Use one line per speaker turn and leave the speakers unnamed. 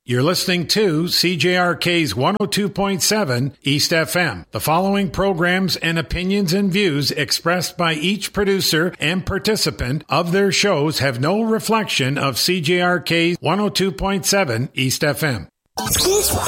You're listening to CJRK's 102.7 East FM. The following programs and opinions and views expressed by each producer and participant of their shows have no reflection of CJRK's 102.7 East FM.
This